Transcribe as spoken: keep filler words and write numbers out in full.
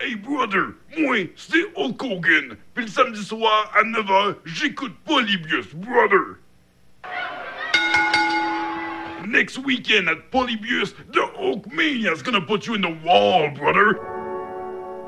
Hey brother, moi, c'est Hulk Hogan. Puis le samedi soir, à neuf heures, j'écoute Polybius, brother. Next weekend at Polybius, the Hulkmania's gonna put you in the wall, brother.